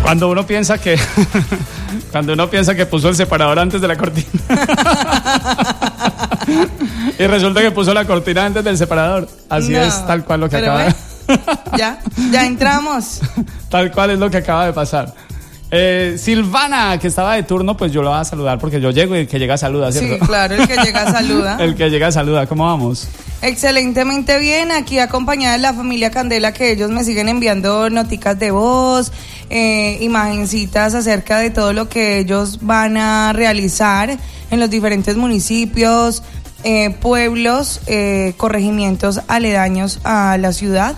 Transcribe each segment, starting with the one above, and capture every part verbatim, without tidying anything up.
Cuando uno piensa que cuando uno piensa que puso el separador antes de la cortina y resulta que puso la cortina antes del separador. Así no, es tal cual lo que acaba de... ya, ya entramos. Tal cual es lo que acaba de pasar. Eh, Silvana, que estaba de turno, pues yo lo voy a saludar porque yo llego y el que llega saluda, ¿cierto? Sí, claro, el que llega saluda. El que llega saluda, ¿cómo vamos? Excelentemente bien, aquí acompañada de la familia Candela, que ellos me siguen enviando noticas de voz, eh, imagencitas acerca de todo lo que ellos van a realizar en los diferentes municipios, eh, pueblos, eh, corregimientos aledaños a la ciudad.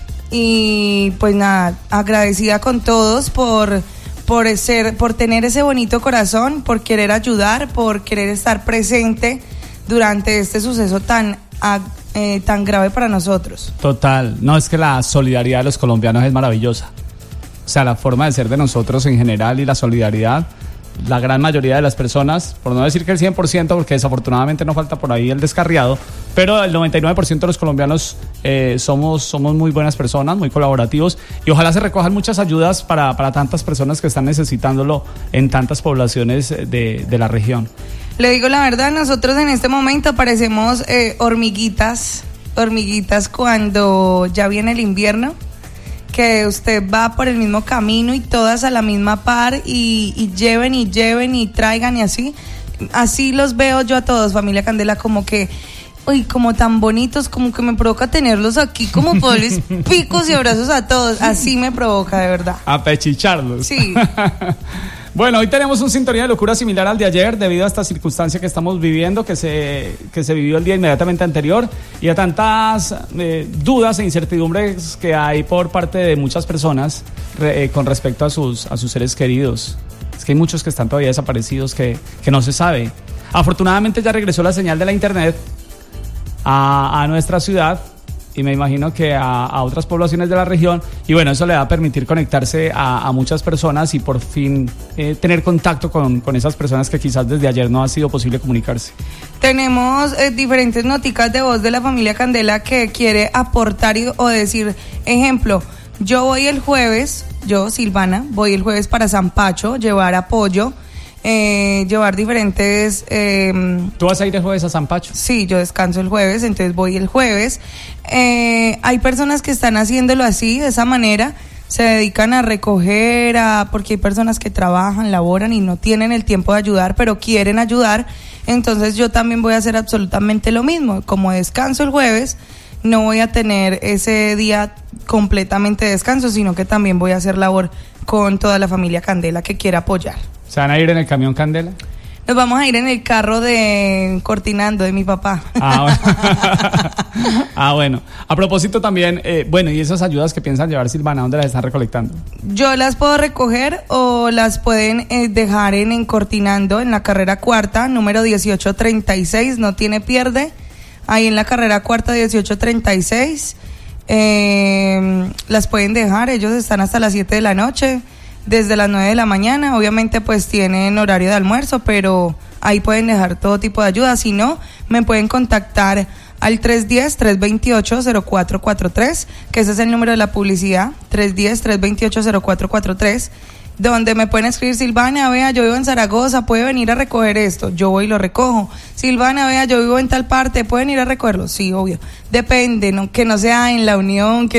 Y pues nada, agradecida con todos por... por ser, por tener ese bonito corazón, por querer ayudar, por querer estar presente durante este suceso tan, eh, tan grave para nosotros. Total, no, es que la solidaridad de los colombianos es maravillosa. O sea, la forma de ser de nosotros en general y la solidaridad, la gran mayoría de las personas, por no decir que el cien por ciento, porque desafortunadamente no falta por ahí el descarriado, pero el noventa y nueve por ciento de los colombianos eh, somos, somos muy buenas personas, muy colaborativos, y ojalá se recojan muchas ayudas para, para tantas personas que están necesitándolo en tantas poblaciones de, de la región. Le digo la verdad, nosotros en este momento parecemos eh, hormiguitas, hormiguitas cuando ya viene el invierno, que usted va por el mismo camino y todas a la misma par y, y lleven y lleven y traigan y así. Así los veo yo a todos, familia Candela, como que, uy, como tan bonitos, como que me provoca tenerlos aquí, como poderles picos y abrazos a todos. Así me provoca, de verdad. Apechicharlos. Sí. Bueno, hoy tenemos un Sintonía de Locura similar al de ayer debido a esta circunstancia que estamos viviendo, que se, que se vivió el día inmediatamente anterior y a tantas eh, dudas e incertidumbres que hay por parte de muchas personas re, eh, con respecto a sus, a sus seres queridos. Es que hay muchos que están todavía desaparecidos, que, que no se sabe. Afortunadamente ya regresó la señal de la internet a, a nuestra ciudad, y me imagino que a, a otras poblaciones de la región, y bueno, eso le va a permitir conectarse a, a muchas personas y por fin eh, tener contacto con, con esas personas que quizás desde ayer no ha sido posible comunicarse. Tenemos eh, diferentes noticas de voz de la familia Candela que quiere aportar y, o decir, ejemplo, yo voy el jueves, yo Silvana, voy el jueves para San Pacho, llevar apoyo, Eh, llevar diferentes... Eh, ¿Tú vas a ir el jueves a San Pacho? Sí, yo descanso el jueves, entonces voy el jueves. Eh, hay personas que están haciéndolo así, de esa manera, se dedican a recoger, a, porque hay personas que trabajan, laboran y no tienen el tiempo de ayudar, pero quieren ayudar. Entonces yo también voy a hacer absolutamente lo mismo. Como descanso el jueves, no voy a tener ese día completamente de descanso, sino que también voy a hacer labor con toda la familia Candela que quiera apoyar. ¿Se van a ir en el camión Candela? Nos vamos a ir en el carro de Cortinando de mi papá. Ah, bueno. ah, bueno. A propósito también, eh, bueno, ¿y esas ayudas que piensan llevar, Silvana, dónde las están recolectando? Yo las puedo recoger o las pueden eh, dejar en, en Cortinando, en la carrera cuarta, número dieciocho treinta y seis, no tiene pierde. Ahí en la carrera cuarta, dieciocho treinta y seis, eh, las pueden dejar, ellos están hasta las siete de la noche. Desde las nueve de la mañana, obviamente pues tienen horario de almuerzo, pero ahí pueden dejar todo tipo de ayuda. Si no, me pueden contactar al tres uno cero, tres dos ocho, cero cuatro cuatro tres, que ese es el número de la publicidad, tres uno cero, tres dos ocho, cero cuatro cuatro tres, donde me pueden escribir: Silvana, vea, yo vivo en Zaragoza, puede venir a recoger esto, yo voy y lo recojo. Silvana, vea, yo vivo en tal parte, pueden ir a recogerlo, sí, obvio, depende, ¿no? Que no sea en La Unión, que